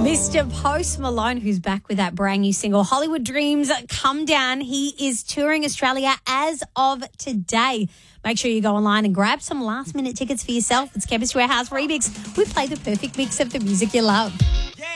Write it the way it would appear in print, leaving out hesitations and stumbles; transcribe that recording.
Mr. Post Malone, who's back with that brand new single, Hollywood Dreams Come Down. He is touring Australia as of today. Make sure you go online and grab some last-minute tickets for yourself. It's Chemist Warehouse Remix. We play the perfect mix of the music you love.